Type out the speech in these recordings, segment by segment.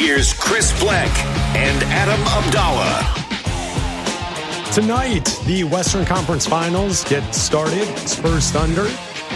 Here's Chris Black and Adam Abdallah. Tonight, the Western Conference Finals get started. Spurs Thunder,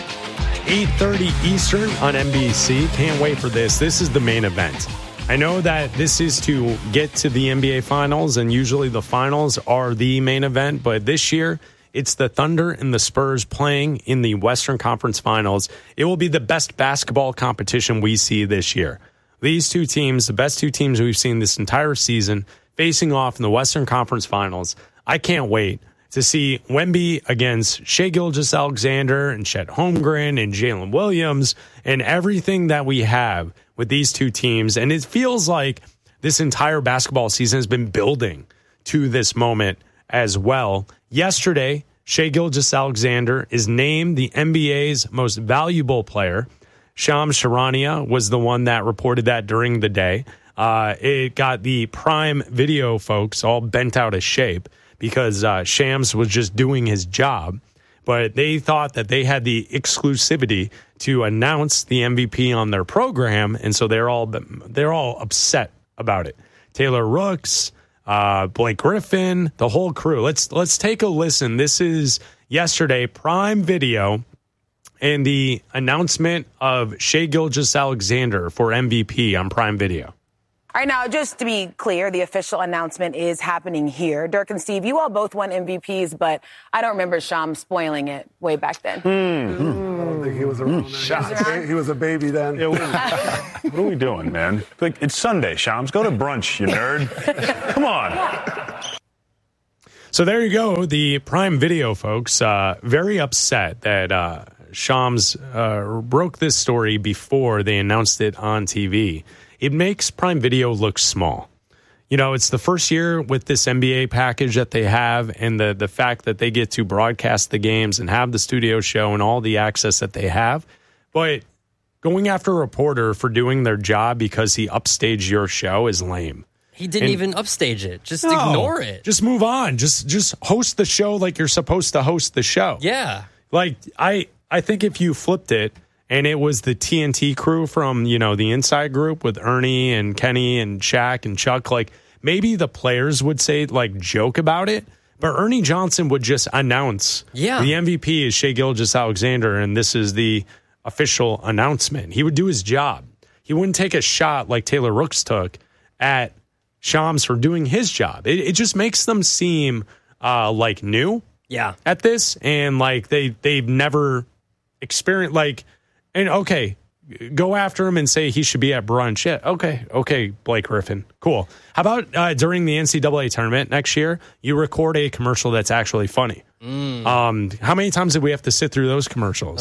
8:30 Eastern on NBC. Can't wait for this. This is the main event. I know that this is to get to the NBA Finals, and usually the Finals are the main event, but this year, it's the Thunder and the Spurs playing in the Western Conference Finals. It will be the best basketball competition we see this year. These two teams, the best two teams we've seen this entire season, facing off in the Western Conference Finals. I can't wait to see Wemby against Shai Gilgeous-Alexander and Chet Holmgren and Jalen Williams and everything that we have with these two teams. And it feels like this entire basketball season has been building to this moment as well. Yesterday, Shai Gilgeous-Alexander is named the NBA's most valuable player. Shams Charania was the one that reported that during the day. It got the Prime Video folks all bent out of shape because Shams was just doing his job. But they thought that they had the exclusivity to announce the MVP on their program, and so they're all upset about it. Taylor Rooks, Blake Griffin, the whole crew. Let's take a listen. This is yesterday, Prime Video, and the announcement of Shai Gilgeous-Alexander for MVP on Prime Video. All right, now, just to be clear, the official announcement is happening here. Dirk and Steve, you all both won MVPs, but I don't remember Sham spoiling it way back then. I don't think he was around. He was a baby then. Yeah, what are we doing, man? It's Sunday, Shams. Go to brunch, you nerd. Come on. So there you go. The Prime Video folks, very upset that Shams broke this story before they announced it on TV. It makes Prime Video look small. You know, it's the first year with this NBA package that they have, and the fact that they get to broadcast the games and have the studio show and all the access that they have. But going after a reporter for doing their job because he upstaged your show is lame. He didn't even upstage it. Just ignore it. Just move on. Just host the show like you're supposed to host the show. Yeah. Like, I think if you flipped it, and it was the TNT crew from, the Inside Group with Ernie and Kenny and Shaq and Chuck. Like, maybe the players would say, joke about it. But Ernie Johnson would just announce the MVP is Shai Gilgeous-Alexander, and this is the official announcement. He would do his job. He wouldn't take a shot like Taylor Rooks took at Shams for doing his job. It just makes them seem new at this, and they've never experienced And okay, go after him and say he should be at brunch. Yeah, okay, Blake Griffin. Cool. How about during the NCAA tournament next year, you record a commercial that's actually funny? How many times did we have to sit through those commercials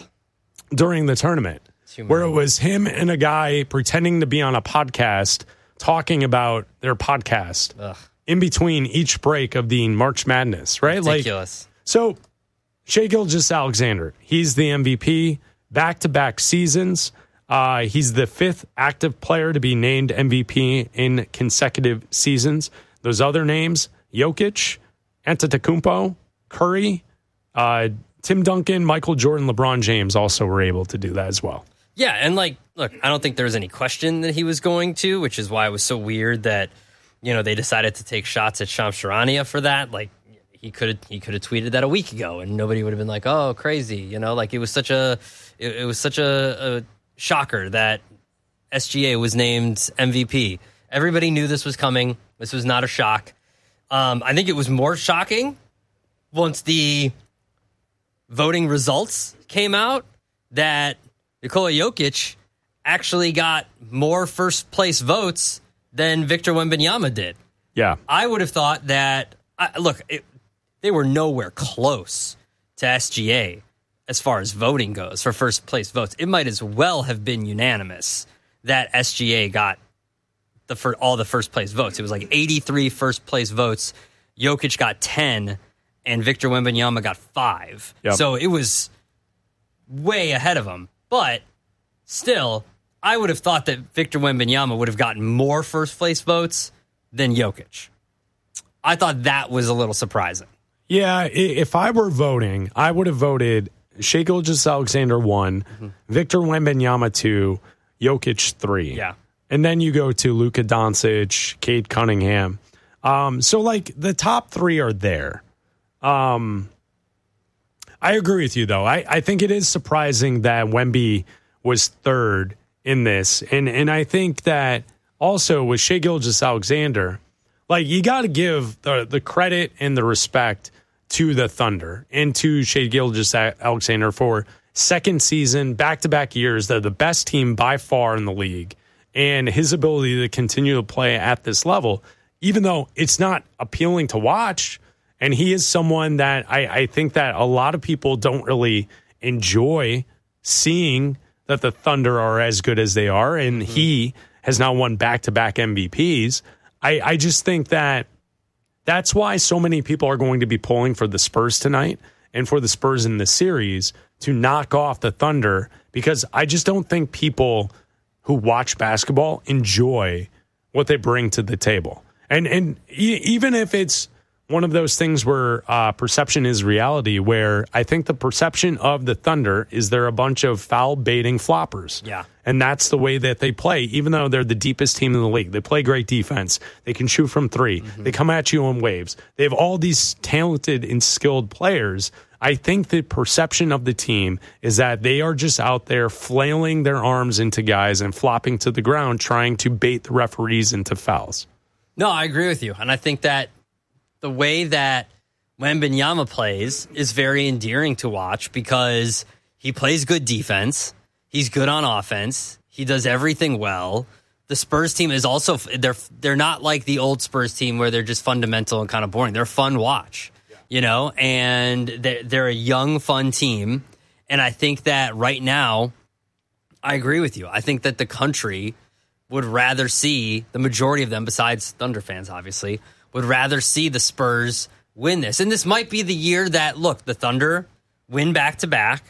during the tournament? Where it was him and a guy pretending to be on a podcast talking about their podcast in between each break of the March Madness, right? Ridiculous. So Shai Gilgeous-Alexander, he's the MVP. Back-to-back seasons. He's the fifth active player to be named MVP in consecutive seasons. Those other names, Jokic, Antetokounmpo, Curry, Tim Duncan, Michael Jordan, LeBron James also were able to do that as well. Yeah, and look, I don't think there was any question that he was going to, which is why it was so weird that, they decided to take shots at Shams Charania for that. He could have tweeted that a week ago, and nobody would have been like, "Oh, crazy!" It was such a shocker that SGA was named MVP. Everybody knew this was coming. This was not a shock. I think it was more shocking once the voting results came out that Nikola Jokic actually got more first place votes than Victor Wembanyama did. Yeah, I would have thought that. They were nowhere close to SGA as far as voting goes for first place votes. It might as well have been unanimous that SGA got all the first place votes. It was 83 first place votes. Jokic got 10, and Victor Wembanyama got 5. Yep. So it was way ahead of him. But still, I would have thought that Victor Wembanyama would have gotten more first place votes than Jokic. I thought that was a little surprising. Yeah, if I were voting, I would have voted Shai Gilgeous-Alexander 1, Victor Wembanyama 2, Jokic 3. Yeah. And then you go to Luka Doncic, Cade Cunningham. So, like, the top three are there. I agree with you, though. I think it is surprising that Wemby was third in this. And I think that also with Shai Gilgeous-Alexander, like, you got to give the credit and the respect to the Thunder and to Shai Gilgeous-Alexander for second season, back-to-back years. They're the best team by far in the league. And his ability to continue to play at this level, even though it's not appealing to watch, and he is someone that I think that a lot of people don't really enjoy seeing that the Thunder are as good as they are, and he has now won back-to-back MVPs. I just think that that's why so many people are going to be pulling for the Spurs tonight and for the Spurs in the series to knock off the Thunder, because I just don't think people who watch basketball enjoy what they bring to the table. And even if it's one of those things where perception is reality, where I think the perception of the Thunder is they're a bunch of foul-baiting floppers. Yeah. And that's the way that they play, even though they're the deepest team in the league. They play great defense. They can shoot from three. They come at you in waves. They have all these talented and skilled players. I think the perception of the team is that they are just out there flailing their arms into guys and flopping to the ground, trying to bait the referees into fouls. No, I agree with you. And I think that the way that Wembanyama plays is very endearing to watch, because he plays good defense. He's good on offense. He does everything well. The Spurs team is also, they're not like the old Spurs team where they're just fundamental and kind of boring. They're fun watch, you know, and they're a young, fun team. And I think that right now, I agree with you. I think that the country would rather see, the majority of them, besides Thunder fans, obviously, would rather see the Spurs win this. And this might be the year that, look, the Thunder win back-to-back,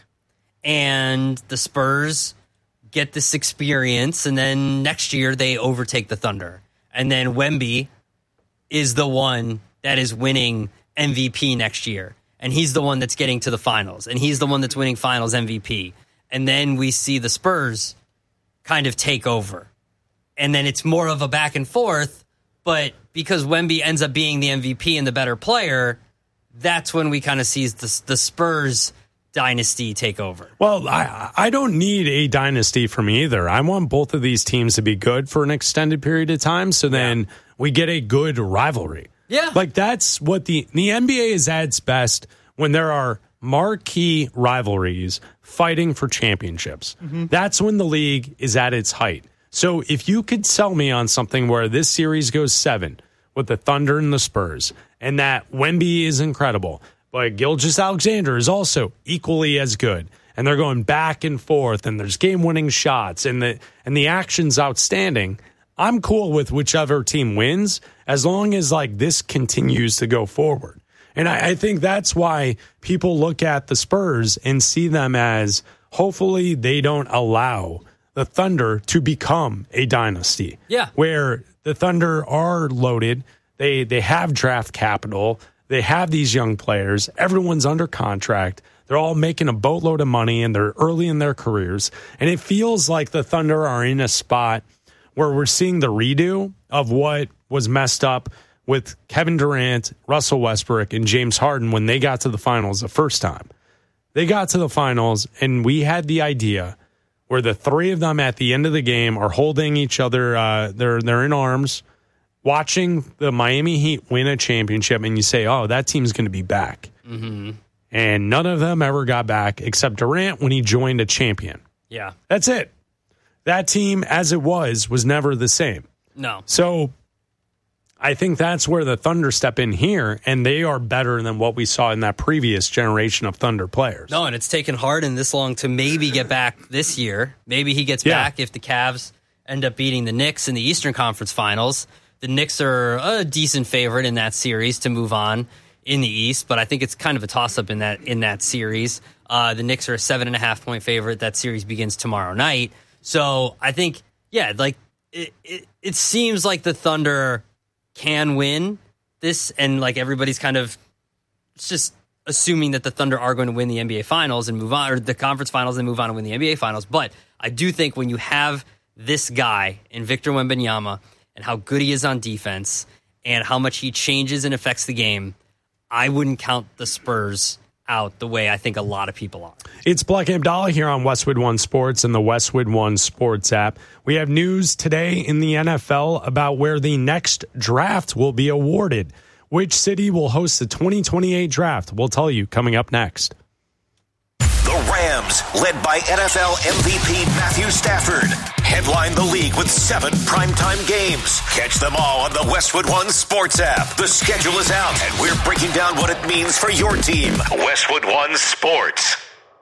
and the Spurs get this experience, and then next year they overtake the Thunder. And then Wemby is the one that is winning MVP next year. And he's the one that's getting to the finals. And he's the one that's winning finals MVP. And then we see the Spurs kind of take over. And then it's more of a back and forth, but because Wemby ends up being the MVP and the better player, that's when we kind of see the Spurs dynasty take over. Well, I don't need a dynasty from either. I want both of these teams to be good for an extended period of time, so then we get a good rivalry. Yeah. Like, that's what the NBA is at its best, when there are marquee rivalries fighting for championships. That's when the league is at its height. So if you could sell me on something where this series goes 7 with the Thunder and the Spurs, and that Wemby is incredible, but Gilgeous-Alexander is also equally as good, and they're going back and forth, and there's game-winning shots, and the action's outstanding, I'm cool with whichever team wins, as long as, like, this continues to go forward. And I think that's why people look at the Spurs and see them as, hopefully they don't allow the Thunder to become a dynasty. Yeah. Where the Thunder are loaded, they have draft capital, they have these young players, everyone's under contract, they're all making a boatload of money, and they're early in their careers. And it feels like the Thunder are in a spot where we're seeing the redo of what was messed up with Kevin Durant, Russell Westbrook, and James Harden when they got to the finals the first time. They got to the finals, and we had the idea where the three of them at the end of the game are holding each other, they're in arms, watching the Miami Heat win a championship, and you say, oh, that team's going to be back. And none of them ever got back, except Durant when he joined a champion. Yeah. That's it. That team, as it was never the same. No. So I think that's where the Thunder step in here, and they are better than what we saw in that previous generation of Thunder players. No, and it's taken Harden this long to maybe get back this year. Maybe he gets back if the Cavs end up beating the Knicks in the Eastern Conference Finals. The Knicks are a decent favorite in that series to move on in the East, but I think it's kind of a toss-up in that series. The Knicks are a 7.5-point favorite. That series begins tomorrow night. So I think, like it seems like the Thunder can win this, and like everybody's kind of just assuming that the Thunder are going to win the NBA Finals and move on, or the conference finals and move on and win the NBA Finals. But I do think when you have this guy in Victor Wembanyama and how good he is on defense and how much he changes and affects the game, I wouldn't count the Spurs out the way I think a lot of people are. It's Black and Abdallah here on Westwood One Sports and the Westwood One Sports app. We have news today in the NFL about where the next draft will be awarded. Which city will host the 2028 draft? We'll tell you coming up next. The Rams, led by NFL MVP Matthew Stafford, headline the league with 7 primetime games. Catch them all on the Westwood One Sports app. The schedule is out, and we're breaking down what it means for your team. Westwood One Sports.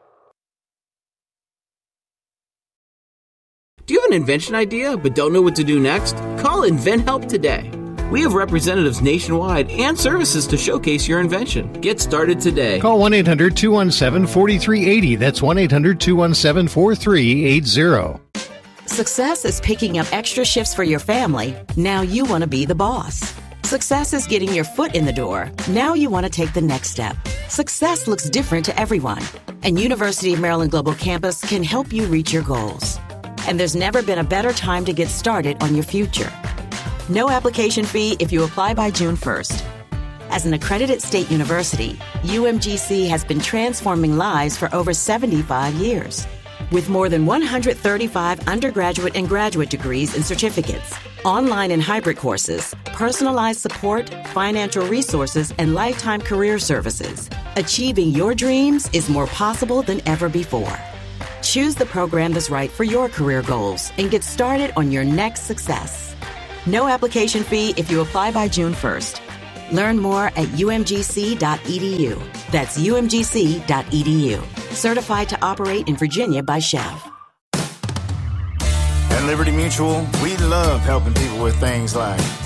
Do you have an invention idea but don't know what to do next? Call InventHelp today. We have representatives nationwide and services to showcase your invention. Get started today. Call 1-800-217-4380. That's 1-800-217-4380. Success is picking up extra shifts for your family. Now you want to be the boss. Success is getting your foot in the door. Now you want to take the next step. Success looks different to everyone, and University of Maryland Global Campus can help you reach your goals. And there's never been a better time to get started on your future. No application fee if you apply by June 1st. As an accredited state university, UMGC has been transforming lives for over 75 years. With more than 135 undergraduate and graduate degrees and certificates, online and hybrid courses, personalized support, financial resources, and lifetime career services, achieving your dreams is more possible than ever before. Choose the program that's right for your career goals and get started on your next success. No application fee if you apply by June 1st. Learn more at umgc.edu. That's umgc.edu. Certified to operate in Virginia by Chev. At Liberty Mutual, we love helping people with things like